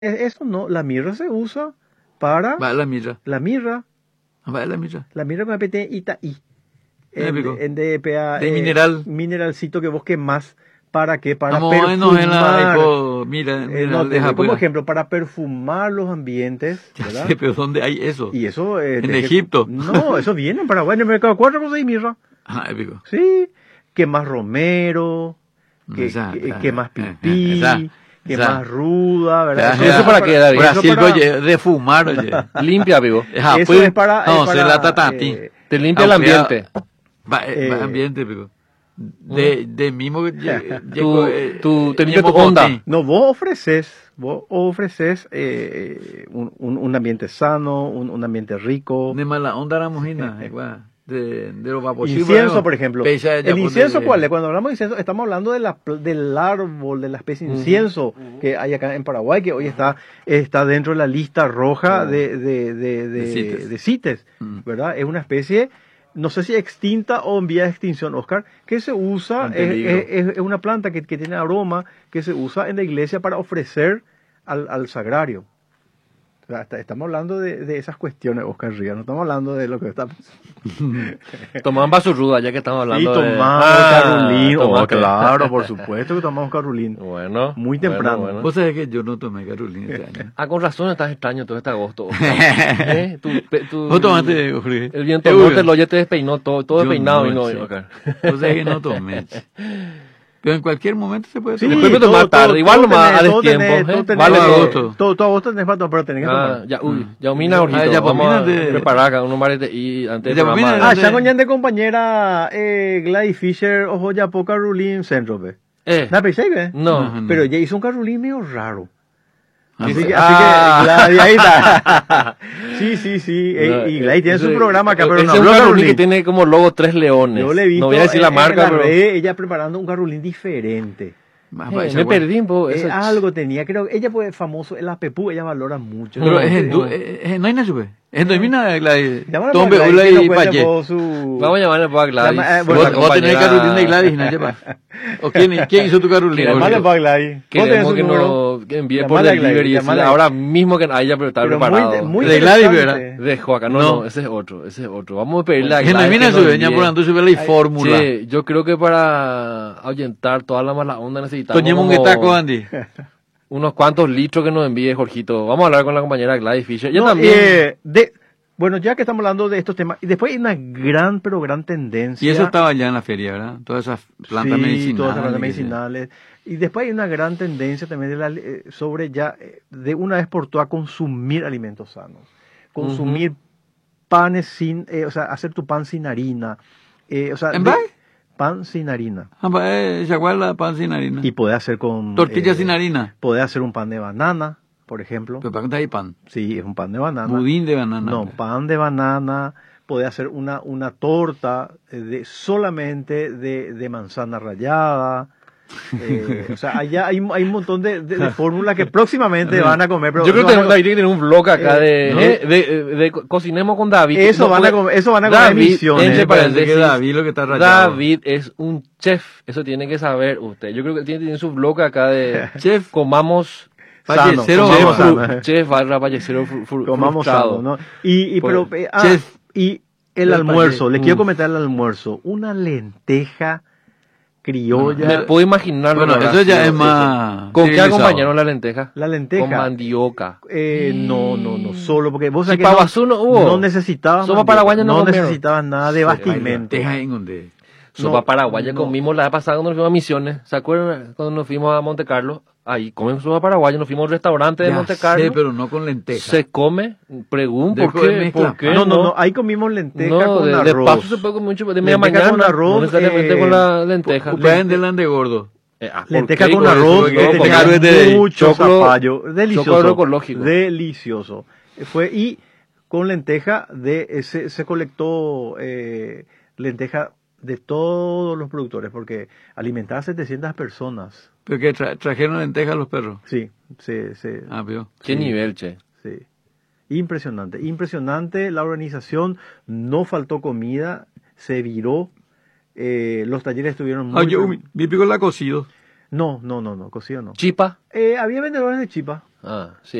Eso no, la mirra se usa para Va la mirra. la mirra. Va la mirra. La mirra con APT Itaí. Épico. En DPA. De mineral. Mineralcito que vos quemás. ¿Para qué? Para Vamos a vernos en la perfumar. mira, No, mineral de como Japón. ejemplo, para perfumar los ambientes, Ya ¿verdad? sé, pero ¿dónde hay eso? Y eso... ¿En Egipto? No, eso viene en Paraguay, en el mercado 4 con 6 mirra. Ah, épico. Sí, que más romero, que más pipí, que más ruda, ¿verdad? Ya, ¿Eso para qué, David? Brasil, para- oye, de fumar, oye. Limpia, amigo. Eso es para... No, es se para, la trata a ti. Te limpia el ambiente. Va ambiente, épico. De mismo que Tú te limpias tu onda. No, vos ofreces un ambiente sano, un ambiente rico. De mala onda la mojina, igual. De los vapochivos. Incienso, por ejemplo. El incienso, ¿cuál es? Cuando hablamos de incienso, estamos hablando del árbol, de la especie de incienso que hay acá en Paraguay, que hoy está dentro de la lista roja de CITES, ¿verdad? Es una especie, no sé si extinta o en vía de extinción, Oscar, que se usa, es una planta que tiene aroma, que se usa en la iglesia para ofrecer al sagrario. O sea, estamos hablando de esas cuestiones, Oscar Ría, no estamos hablando de lo que está... Tomaban basurruda, ya que estamos hablando Y de... tomamos carulín, tomaste. claro, por supuesto que tomamos carulín. Bueno. Muy temprano. bueno. Vos sabés que yo no tomé Carolina este año. Ah, con razón estás extraño todo este agosto. Vos tomaste, Jorge. El viento norte, lo ya te despeinó, todo Yo despeinado no, vino sí. hoy, Oscar. Vos sabés que no tomé. Pero en cualquier momento se puede Sí, tomar. Después me tomar tarde, igual nomás a todo destiempo, tenés, ¿eh? todo tenés, Vale agosto. todo agosto tenés para tomar, pero tenés que tomar. Ya, ya umina ahorita. ya, Vamos a pomina de- preparar acá unos maretes y antes Ya, del pomina programa. de- Ya con de compañera Gladys Fisher, ojo ya po carulín centro, ve. ¿Na pensé, ve? No. Pero ella hizo un carulín medio raro. Así que Ah. Gladys, ahí está. Sí. Y Gladys tiene su programa acá, pero ese no es un habló carulín carulín. que tiene como logo 3 leones. Yo le he visto no voy a decir la marca, en la pero... red, ella preparando un carulín diferente. me perdí un poco. Eso... Algo tenía, creo que ella fue famoso, en la PEPU, ella valora mucho. Pero No, no hay nada, es domina la llámala Tombe, para Ula Gladys, que y nos cuente Paye. vos su... Vamos a llamarle para Gladys. Bueno, Vos tenés Carolina y Gladys, ¿no? Lleva. ¿O quién hizo tu Carolina? Llamale para Gladys. ¿Vos tenés Queremos su que, número? que envíe por Llamale a Gladys, delivery y decirle llamale a- ahora mismo que haya pero está Pero preparado. muy De Gladys, interesante. ¿verdad? Dejo acá, no, ese es otro. Vamos a pedirle a Que Gladys domina que su nos veña envíe. por antes subir la fórmula. Che, yo creo que para ahuyentar toda la mala onda necesitamos Toñemos un como guetaco, Andy. unos cuantos litros que nos envíe Jorgito. Vamos a hablar con la compañera Gladys Fisher. Yo No, también. bueno, ya que estamos hablando de estos temas, y después hay una gran tendencia. Y eso estaba ya en la feria, ¿verdad? Todas esas plantas Sí, medicinales. todas las plantas medicinales. Y después hay una gran tendencia también sobre ya, de una vez por todas, consumir alimentos sanos. Consumir panes sin, o sea, hacer tu pan sin harina. O sea, ¿En vez? pan sin harina. Jaguar la pan sin harina. Y poder hacer con... Tortilla sin harina. Poder hacer un pan de banana, por ejemplo. Pero para qué hay pan. Sí, es un pan de banana. Budín de banana. No, pan de banana. Poder hacer una torta solamente de manzana rallada. O sea, allá hay un montón de fórmulas que próximamente van a comer. Pero Yo creo que David tiene un blog acá ¿no? de Cocinemos con David. Eso van a comer David, emisiones. entre Parece que paréntesis, David lo que está rayado. David es un chef, eso tiene que saber usted. Yo creo que tiene su blog acá de Chef. comamos Sano, Fallecero, comamos vamos. sano. chef barra fallecero Comamos frustrado. sano, ¿no? Pero, Chef. y el Del almuerzo, Valle. le quiero comentar el almuerzo. Una lenteja criolla. Me puedo imaginar. Bueno, la eso ya oración. es más. ¿Con qué civilizado. acompañaron la lenteja? La lenteja. Con mandioca. No, solo porque vos sabés que Chipabazú no hubo. no necesitabas Sopa mandioca, paraguaya no comieron. necesitabas nada de Sí, bastimento. Lenteja en donde. Sopa No, paraguaya no. comimos la vez pasada cuando nos fuimos a Misiones. ¿Se acuerdan cuando nos fuimos a Monte Carlo? Ahí comimos sopa paraguaya, nos fuimos a un restaurante de Ya Monte Carlo. sé, pero no con lenteja. Se come, pregunto, De ¿por qué? mezcla. ¿Por qué? No, ahí comimos lenteja No, con de arroz. paso se puede comer mucho de media Lenteja mañana, con arroz, no necesariamente con la lenteja. Pueden de de gordo. ¿Por Lenteja qué? con Por eso, arroz, porque que no, tenía porque de mucho choclo- zapallo. Delicioso. choclo agroecológico. Delicioso. Y con lenteja se colectó lenteja de todos los productores, porque alimentar a 700 personas. Pero que trajeron lentejas a los perros. Sí. Ah, veo. ¿Qué nivel, che? Sí. Impresionante la organización, no faltó comida, se viró, los talleres estuvieron muy... Ah, yo me pico la cocido. No, cocido no. ¿Chipa? Había vendedores de chipa, Ah, sí.